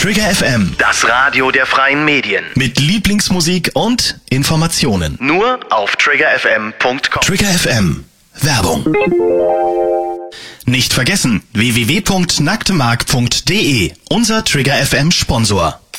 Trigger FM, Das Radio der freien Medien. mit Lieblingsmusik und Informationen. Nur auf triggerfm.com. Trigger FM, Werbung. Nicht vergessen, www.nacktemark.de, unser Trigger FM Sponsor.